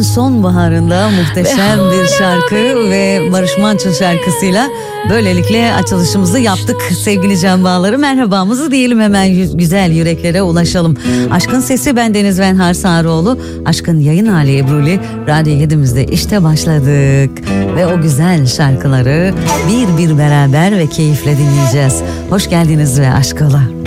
sonbaharında muhteşem bir şarkı ve Barış Manço şarkısıyla böylelikle açılışımızı yaptık sevgili can bağları. Merhabamızı diyelim, hemen güzel yüreklere ulaşalım. Aşkın Sesi, ben Deniz Venhar Sarıoğlu. Aşkın yayın hali Ebru'li Radyo 7'imizde işte başladık. Ve o güzel şarkıları bir beraber ve keyifle dinleyeceğiz. Hoş geldiniz ve aşk ola.